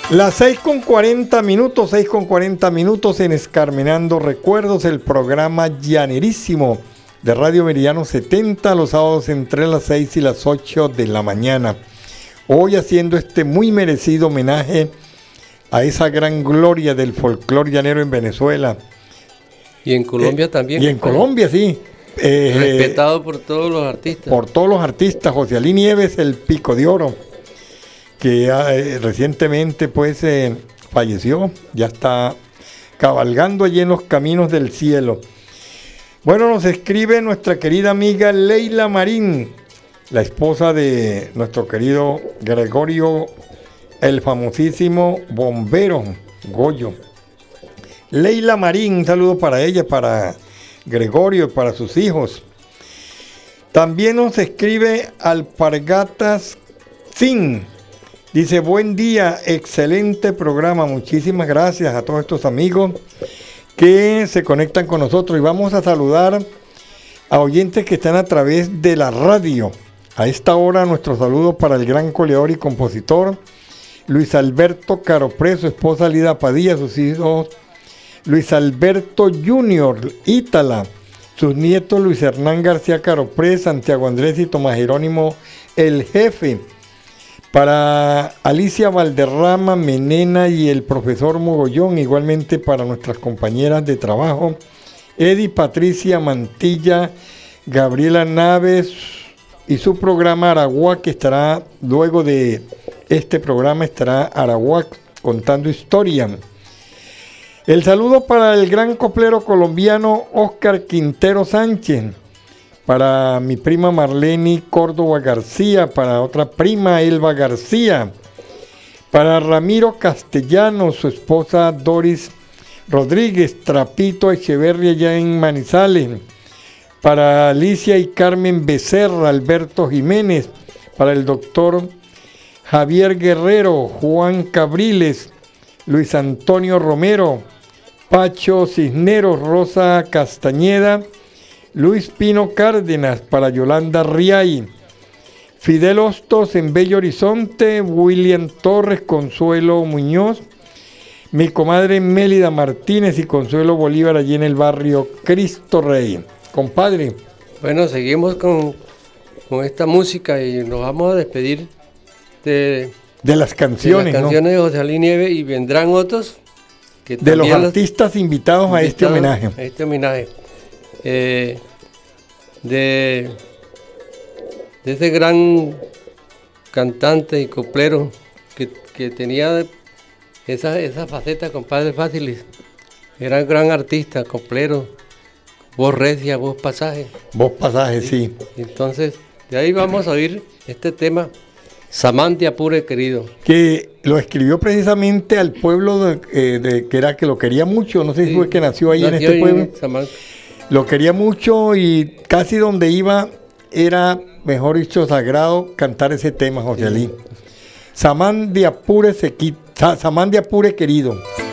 Las 6:40, 6:40 en Escarmenando Recuerdos, el programa llanerísimo de Radio Meridiano 70, los sábados entre las 6 y las 8 de la mañana. Hoy haciendo este muy merecido homenaje a esa gran gloria del folclore llanero en Venezuela. Y en Colombia también. Y en Colombia, sí. Respetado por todos los artistas. Por todos los artistas. José Alí Nieves, el Pico de Oro, que recientemente pues falleció, ya está cabalgando allí en los caminos del cielo. Bueno, nos escribe nuestra querida amiga Leila Marín, la esposa de nuestro querido Gregorio, el famosísimo bombero Goyo. Leila Marín, un saludo para ella, para Gregorio y para sus hijos. También nos escribe Alpargatas Sin. Dice, buen día, excelente programa, muchísimas gracias a todos estos amigos que se conectan con nosotros y vamos a saludar a oyentes que están a través de la radio. A esta hora nuestro saludo para el gran coleador y compositor Luis Alberto Caropré, su esposa Lida Padilla, sus hijos Luis Alberto Junior Ítala, sus nietos Luis Hernán García Caropré, Santiago Andrés y Tomás Jerónimo el Jefe. Para Alicia Valderrama Menena y el profesor Mogollón, igualmente para nuestras compañeras de trabajo, Edi Patricia Mantilla, Gabriela Naves y su programa Araguac, que estará, luego de este programa estará Araguac contando historia. El saludo para el gran coplero colombiano Óscar Quintero Sánchez, para mi prima Marlene Córdoba García, para otra prima Elba García, para Ramiro Castellanos, su esposa Doris Rodríguez, Trapito Echeverria ya en Manizales, para Alicia y Carmen Becerra, Alberto Jiménez, para el doctor Javier Guerrero, Juan Cabriles, Luis Antonio Romero, Pacho Cisneros, Rosa Castañeda, Luis Pino Cárdenas, para Yolanda Riay, Fidel Hostos en Bello Horizonte, William Torres, Consuelo Muñoz, mi comadre Mélida Martínez y Consuelo Bolívar allí en el barrio Cristo Rey. Compadre. Bueno, seguimos con esta música y nos vamos a despedir de las canciones, ¿no? De José Alí Nieves, y vendrán otros que de los artistas invitados a este homenaje. A este homenaje. De ese gran cantante y coplero que tenía esa faceta, compadre Fáciles. Era un gran artista, coplero, voz recia, voz pasaje. Voz pasaje, sí. Entonces, de ahí vamos a oír este tema, Samán de Apure Querido. Que lo escribió precisamente al pueblo que lo quería mucho, no sé si fue que nació ahí en este pueblo. Lo quería mucho y casi donde iba era, mejor dicho, sagrado cantar ese tema, José Alí. Samán de Apure Querido.